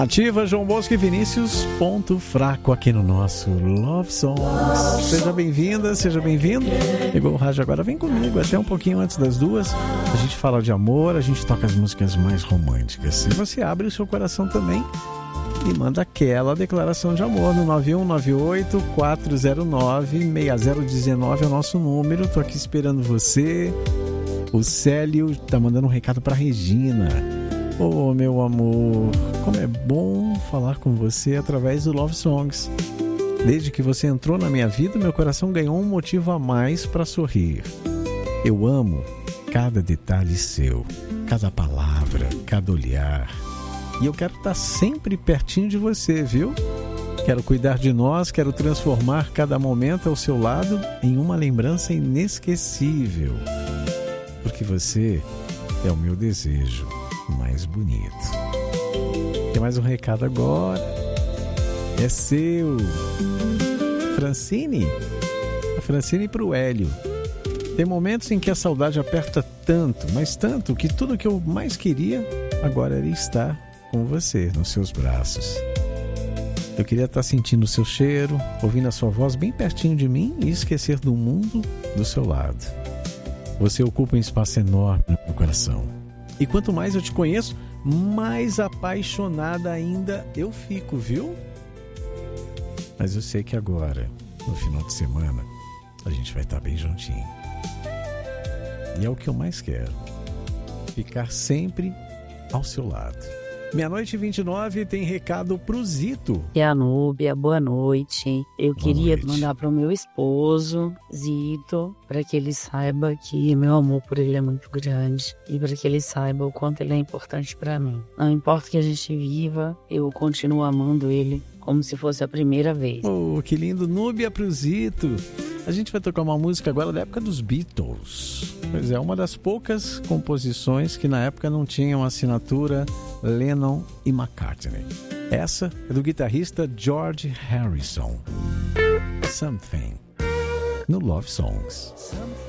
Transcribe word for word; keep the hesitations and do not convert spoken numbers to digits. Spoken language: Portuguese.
Ativa, João Bosco e Vinícius, ponto fraco aqui no nosso Love Songs. Seja bem-vinda, seja bem-vindo. Ligou o rádio agora, vem comigo até um pouquinho antes das duas. A gente fala de amor, a gente toca as músicas mais românticas. E você abre o seu coração também e manda aquela declaração de amor no nove um nove oito quatro zero nove seis zero um nove é o nosso número. Tô aqui esperando você. O Célio tá mandando um recado pra Regina. Oh, meu amor, como é bom falar com você através do Love Songs. Desde que você entrou na minha vida, meu coração ganhou um motivo a mais para sorrir. Eu amo cada detalhe seu, cada palavra, cada olhar. E eu quero estar sempre pertinho de você, viu? Quero cuidar de nós, quero transformar cada momento ao seu lado em uma lembrança inesquecível. Porque você é o meu desejo mais bonito. Tem mais um recado agora. É seu. Francine. A Francine pro Hélio. Tem momentos em que a saudade aperta tanto, mas tanto, que tudo que eu mais queria agora era estar com você, nos seus braços. Eu queria estar sentindo o seu cheiro, ouvindo a sua voz bem pertinho de mim e esquecer do mundo do seu lado. Você ocupa um espaço enorme no meu coração. E quanto mais eu te conheço, mais apaixonada ainda eu fico, viu? Mas eu sei que agora, no final de semana, a gente vai estar bem juntinho. E é o que eu mais quero. Ficar sempre ao seu lado. Meia-noite e vinte e nove tem recado pro Zito. E a Núbia, boa noite. Eu boa queria noite. mandar pro meu esposo, Zito, para que ele saiba que meu amor por ele é muito grande e para que ele saiba o quanto ele é importante para mim. Não importa que a gente viva, eu continuo amando ele como se fosse a primeira vez. Oh, que lindo. Núbia pro Zito. A gente vai tocar uma música agora da época dos Beatles. Pois é, uma das poucas composições que na época não tinham assinatura Lennon e McCartney. Essa é do guitarrista George Harrison. Something, no Love Songs.